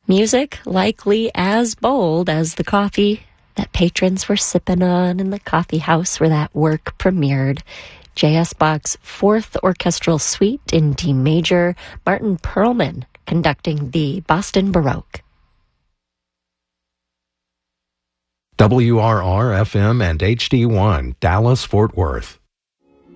Music likely as bold as the coffee that patrons were sipping on in the coffee house where that work premiered. J.S. Bach's Fourth Orchestral Suite in D major, Martin Perlman conducting the Boston Baroque. WRR-FM and HD1, Dallas, Fort Worth.